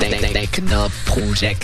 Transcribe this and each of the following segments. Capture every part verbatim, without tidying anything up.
Technoproject.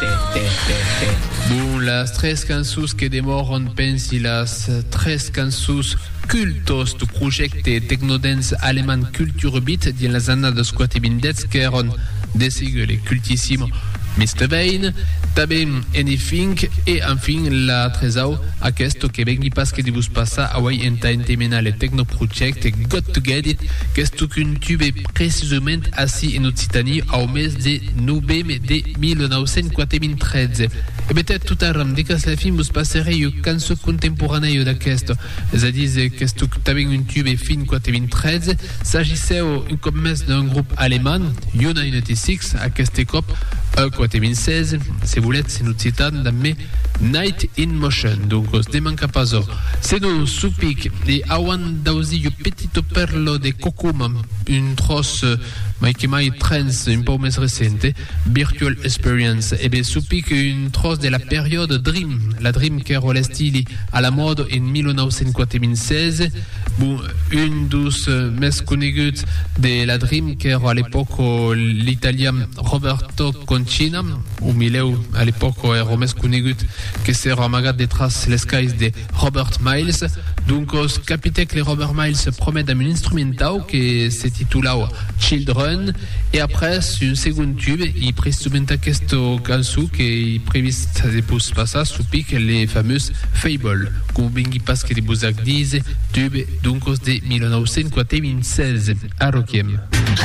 Bon, las tres cançons que demoren pensi las tres cançons cultos do projecte Technodance aleman Kulturbeat dins las annadas quarantadets que eran desigure cultissimo mister Vane, també Anything e, enfin, la tresau aquesto que vengui pas que divus passa awai enta entemena le Technoproject Got to Get It, questo qu'un tube precisament assi en Occitanie au mes de novembre de mille neuf cent quatre-vingt-treize. E peut-être tout à ram, dès la fin, vous passerez une cançon contemporanée d'aquesto. És a dir, questo també un tube fin quatre-vingt-treize, s'agissait un cop més d'un groupe allemand, United Six, aquest cop, a quatre-vingt-seize, si vous voulez, c'est nous citant dans mes Night in Motion, donc os demanca pas o. C'est nous supic et awan dausi un petit perlo de cocuma, une trosse mai che mai trends un peu més recente, Virtual Experience, et bien supic une trosse de la période Dream, la Dream che era stili à la mode en mille neuf cent quatre-vingt-seize, bon, une dos més conegut de la Dream che era à l'époque l'italien Roberto Concina, o mileu à l'époque era més conegut que s'era amagat detrás les cailles de Robert Miles. Donc os capite que les Robert Miles promet d'un instrumental que se titulava Children, et après un second tube il presumenta questo cançó que il previst depus passar supic les fameuses Fable, com vengui pas que de busac dize tube donc os de mille neuf cent quatre-vingt-seize a Roquiem.